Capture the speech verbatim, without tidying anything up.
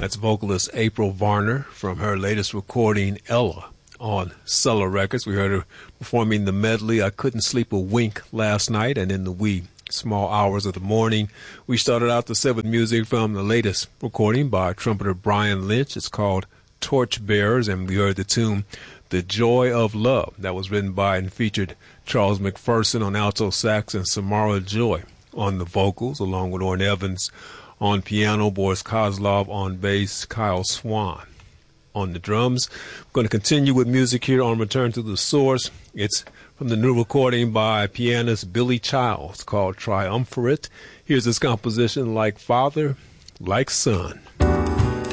That's vocalist April Varner from her latest recording, Ella, on Cellar Records. We heard her performing the medley, I Couldn't Sleep a Wink, last night, and in the wee small hours of the morning, we started out the set with music from the latest recording by trumpeter Brian Lynch. It's called Torchbearers, and we heard the tune The Joy of Love. That was written by and featured Charles McPherson on alto sax and Samara Joy on the vocals, along with Orrin Evans on piano, Boris Kozlov on bass, Kyle Swan on the drums. We're going to continue with music here on Return to the Source. It's from the new recording by pianist Billy Childs called Triumvirate. Here's this composition, Like Father, Like Son.